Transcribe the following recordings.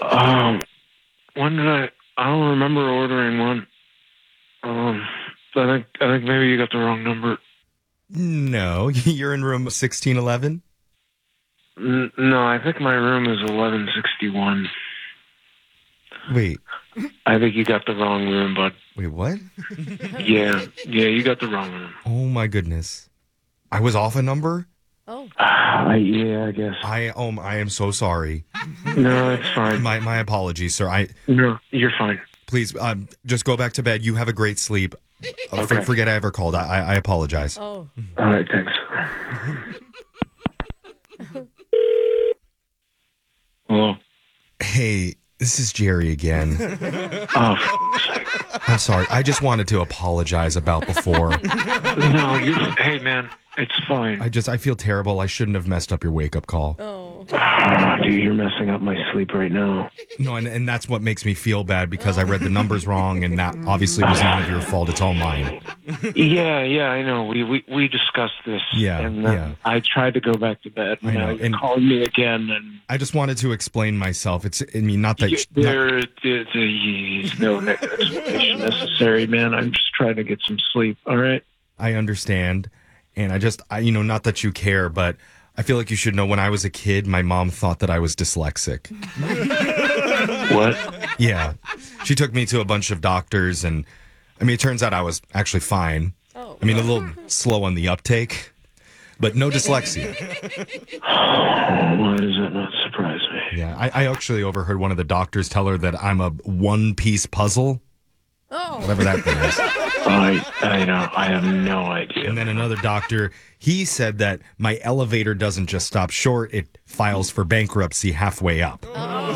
Um, when did I don't remember ordering one. I think maybe you got the wrong number. No, you're in room 1611? No, I think my room is 1161. Wait, I think you got the wrong room, bud. wait, what? Yeah, you got the wrong room. Oh my goodness. I was off a number? Oh. Yeah, I guess. I am so sorry. No, it's fine. My apologies, sir. No, you're fine. Please, just go back to bed. You have a great sleep. Okay. Forget I ever called. I apologize. Oh. All right, thanks. Hello. Hey, this is Jerry again. Oh, for sake. I'm sorry. I just wanted to apologize about before. No, hey, man, it's fine. I feel terrible. I shouldn't have messed up your wake-up call. Oh. Dude, you're messing up my sleep right now. No, and that's what makes me feel bad because I read the numbers wrong, and that obviously was none of your fault. It's all mine. Yeah, I know. We discussed this. Yeah, and yeah. I tried to go back to bed. I know, You and- called me again, and I just wanted to explain myself. Not that... there's no explanation necessary, man. I'm just trying to get some sleep. All right. I understand, and not that you care, but I feel like you should know when I was a kid, my mom thought that I was dyslexic. What? Yeah. She took me to a bunch of doctors, and it turns out I was actually fine. Oh. A little slow on the uptake, but no dyslexia. Why does that not surprise me? Yeah, I actually overheard one of the doctors tell her that I'm a one-piece puzzle, Oh. whatever that thing is. I know. I have no idea. And then another doctor, he said that my elevator doesn't just stop short, it files for bankruptcy halfway up.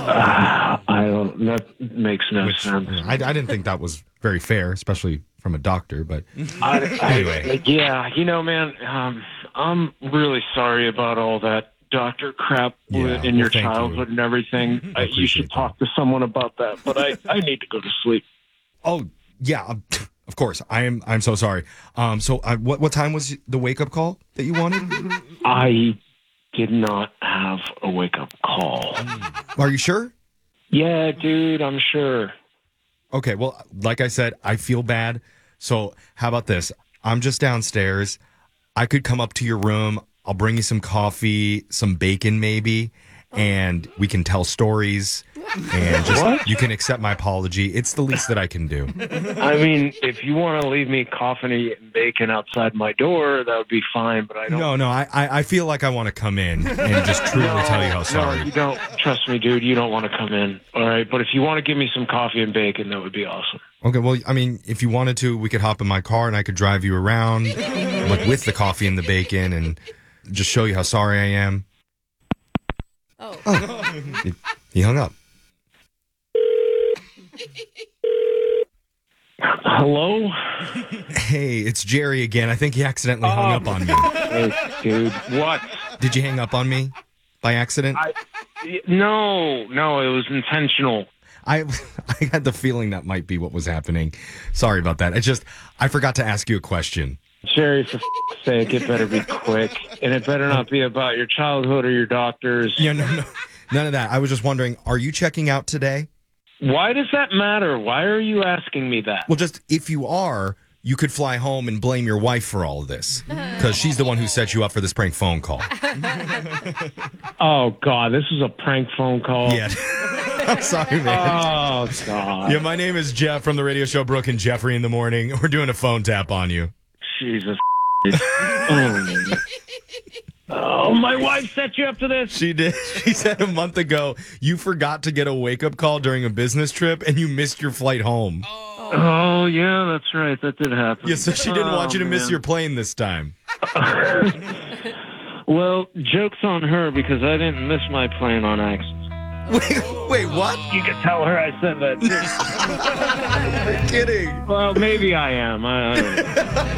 That makes no sense. I didn't think that was very fair, especially from a doctor, but anyway. Yeah, man, I'm really sorry about all that doctor crap Yeah, in your thank you. childhood and everything. You appreciate should talk to someone about that, but I need to go to sleep. oh, yeah, of course. I'm so sorry. What time was the wake-up call that you wanted? I did not have a wake-up call. Are you sure? Yeah, dude, I'm sure. Okay, well, like I said, I feel bad. So how about this? I'm just downstairs. I could come up to your room. I'll bring you some coffee, some bacon maybe, and we can tell stories. And just you can accept my apology. It's the least that I can do. I mean, if you want to leave me coffee and bacon outside my door, that would be fine, but I don't... No, I feel like I want to come in and just truly tell you how sorry. No, you don't. Trust me, dude. You don't want to come in. All right? But if you want to give me some coffee and bacon, that would be awesome. Okay, well, if you wanted to, we could hop in my car and I could drive you around like with the coffee and the bacon and just show you how sorry I am. Oh. He hung up. Hello? Hey, it's Jerry again. I think he accidentally hung up on me. Hey, dude. What? Did you hang up on me by accident? No, it was intentional. I had the feeling that might be what was happening. Sorry about that. I forgot to ask you a question. Jerry, for sake, it better be quick. And it better not be about your childhood or your doctors. Yeah, no, none of that. I was just wondering, are you checking out today? Why does that matter? Why are you asking me that? Well, just if you are, you could fly home and blame your wife for all of this because she's the one who set you up for this prank phone call. Oh, God, this is a prank phone call? Yeah. I'm sorry, man. Oh, God. Yeah, my name is Jeff from the radio show Brooke and Jeffrey in the Morning. We're doing a phone tap on you. Jesus. Oh, my wife set you up to this? She did. She said a month ago you forgot to get a wake-up call during a business trip and you missed your flight home. Oh, yeah, that's right. That did happen. Yeah, so she didn't want you to miss your plane this time. Well, joke's on her because I didn't miss my plane on accident. Wait, what? You can tell her I said that. You're kidding. Well, maybe I am. I don't know.